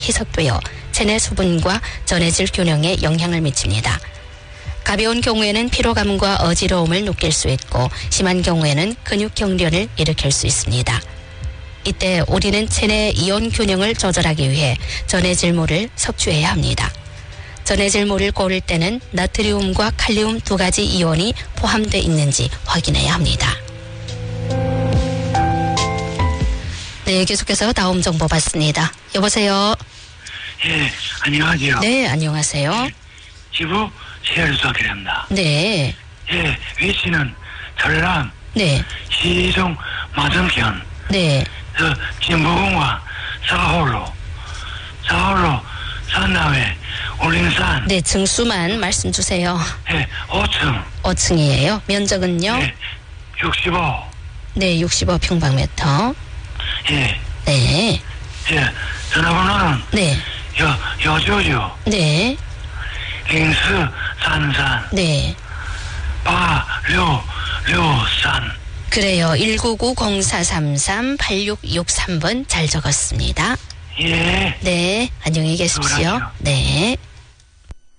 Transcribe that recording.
희석되어 체내 수분과 전해질 균형에 영향을 미칩니다. 가벼운 경우에는 피로감과 어지러움을 느낄 수 있고 심한 경우에는 근육 경련을 일으킬 수 있습니다. 이때 우리는 체내 이온 균형을 조절하기 위해 전해질물을 섭취해야 합니다. 전해질물을 고를 때는 나트리움과 칼륨 두 가지 이온이 포함되어 있는지 확인해야 합니다. 네, 계속해서 다음 정보 받습니다. 여보세요. 예, 안녕하세요. 네, 안녕하세요. 지부 세열수학이랍니다. 네. 예, 위치는 전남 네. 시종 맞은편 네. 진부군과 사홀로 산남에 올림산. 네, 증수만 말씀 주세요. 예, 5층. 5층이에요. 면적은요? 예, 65. 네, 65평방미터. 예. 네. 예, 전화번호는 네. 여주주. 네. 링스 산산. 네. 류산. 그래요. 199-0433-8663번 잘 적었습니다. 예. 네, 안녕히 계십시오. 수고하십시오. 네.